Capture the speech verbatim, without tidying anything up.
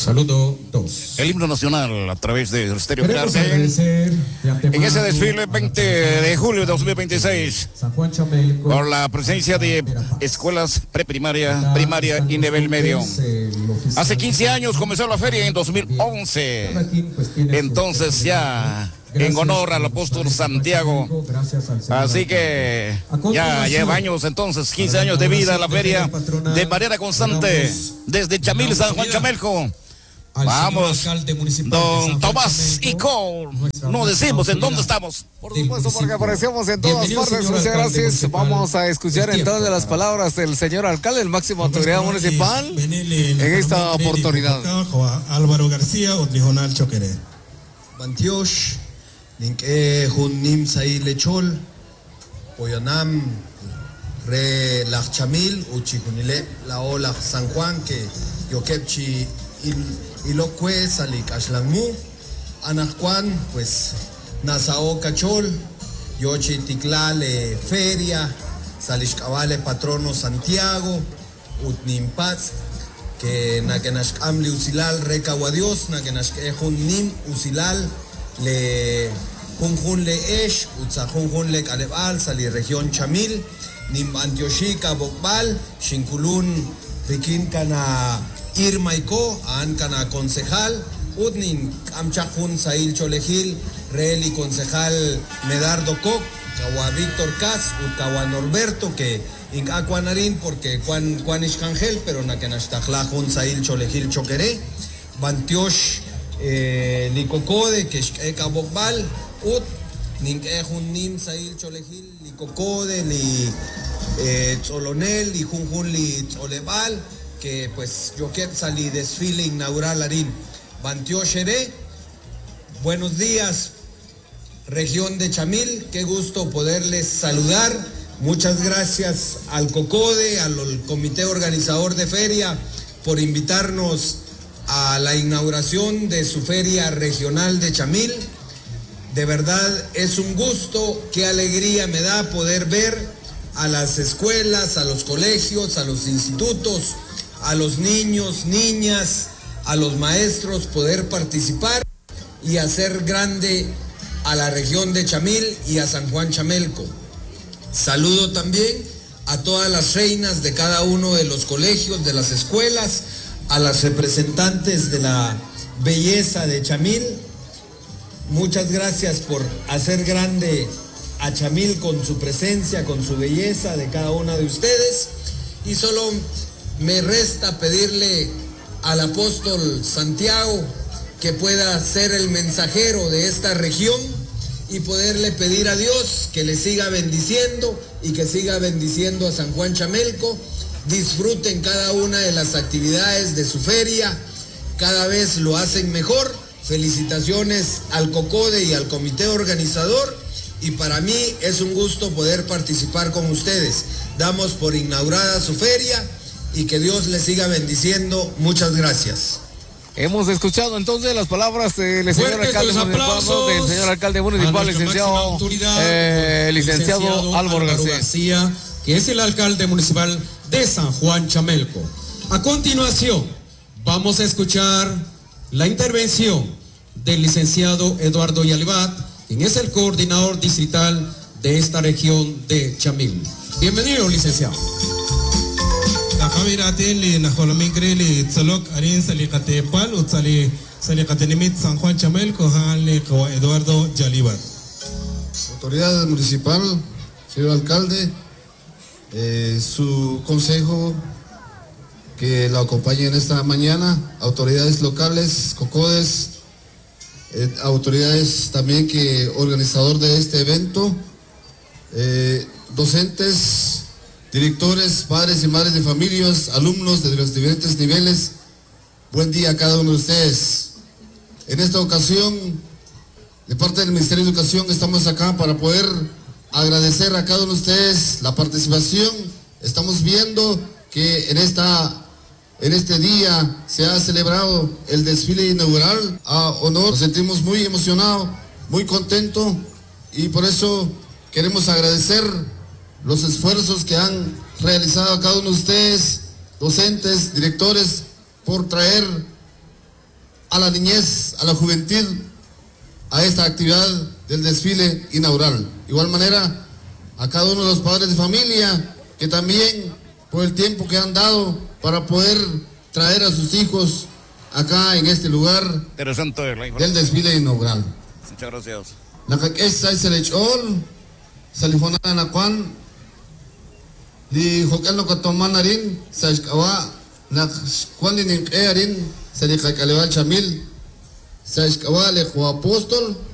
Saludo dos. El himno nacional a través de Estéreo Clark. En ese desfile veinte de julio de dos mil veintiséis, por la presencia de escuelas preprimaria, primaria y nivel medio. Hace quince años comenzó la feria en dos mil once. Entonces ya en honor al apóstol Santiago. Así que ya lleva años entonces, quince años de vida la feria de manera constante desde Chamil, San Juan Chamelco. Vamos, don Tomás y Co. No decimos en dónde estamos. Por supuesto, porque aparecemos en todas partes. Muchas gracias. Vamos a escuchar entonces las palabras del señor alcalde, el máximo autoridad municipal, en esta oportunidad. Álvaro García, Odrijonal Choquere. Bantiosh, Ninke Junnim Sai Lechol, Poyanam, Re Lachamil, Uchijunile, Laola San Juan, que Yokepchi Ilocue, Salik Ashlanmu, Anajuan, pues Nasao Cachol, Yochi Ticlale Feria, Salishkavale Patrono Santiago, Utnimpaz, que Nakenash Amli Usilal Recaguadios, Nakenash Nim Usilal, Le Junjun Le Esh, Utzajunjun Le Calebal, Sali Región Chamil, Nim Antiochica Bokbal, Shinkulun Rikin Kana Irmaiko, Ankana Concejal, Udnin Amchajun Sail Cholejil, Reeli Concejal Medardo Koch, Kawa Víctor Cas, Utkawa Norberto, que en Aquanarín, porque Juan Juan Ishangel, pero Nakenashtajlajun Sail Cholejil Choquere, Bantiosh eh, Licocode, que Eka Bokbal, Ut, Ninkejun Nim Sail Cholejil, Licocode, Li eh, Tzolonel, Li Junjun Li Tzolebal, que pues yo quiero salir desfile inaugural Arín. Bantioshere, buenos días, región de Chamil, qué gusto poderles saludar. Muchas gracias al COCODE, al comité organizador de feria, por invitarnos a la inauguración de su feria regional de Chamil. De verdad es un gusto, qué alegría me da poder ver a las escuelas, a los colegios, a los institutos, a los niños, niñas, a los maestros poder participar y hacer grande a la región de Chamil y a San Juan Chamelco. Saludo también a todas las reinas de cada uno de los colegios, de las escuelas, a las representantes de la belleza de Chamil. Muchas gracias por hacer grande a Chamil con su presencia, con su belleza de cada una de ustedes. Y solo me resta pedirle al apóstol Santiago que pueda ser el mensajero de esta región y poderle pedir a Dios que le siga bendiciendo y que siga bendiciendo a San Juan Chamelco. Disfruten cada una de las actividades de su feria, cada vez lo hacen mejor. Felicitaciones al COCODE y al comité organizador, y para mí es un gusto poder participar con ustedes. Damos por inaugurada su feria y que Dios les siga bendiciendo. Muchas gracias. Hemos escuchado entonces las palabras del señor alcalde municipal, del señor alcalde municipal, licenciado, eh, licenciado, licenciado Álvaro García. García, que es el alcalde municipal de San Juan Chamelco. A continuación, vamos a escuchar la intervención del licenciado Eduardo Yalibat, quien es el coordinador distrital de esta región de Chamil. Bienvenido, licenciado. San Juan Chamelco, Eduardo Yalibat. Autoridad municipal, señor alcalde, eh, su consejo que lo acompañen esta mañana, autoridades locales, COCODES, eh, autoridades también que organizador de este evento, eh, docentes, directores, padres y madres de familias, alumnos de los diferentes niveles. Buen día a cada uno de ustedes. En esta ocasión, de parte del Ministerio de Educación, estamos acá para poder agradecer a cada uno de ustedes la participación. Estamos viendo que en esta En este día se ha celebrado el desfile inaugural a honor. Nos sentimos muy emocionados, muy contentos, y por eso queremos agradecer los esfuerzos que han realizado a cada uno de ustedes, docentes, directores, por traer a la niñez, a la juventud, a esta actividad del desfile inaugural. Igual manera, a cada uno de los padres de familia, que también por el tiempo que han dado para poder traer a sus hijos acá en este lugar del desfile inaugural. Muchas gracias. Nakakesa sa lechol, sa lihonan na kwan, li hokal no katoman na rin sa iskawa, na kwan din yung kaya rin sa likay Kaliwal Chamil, sa iskawa li apostol,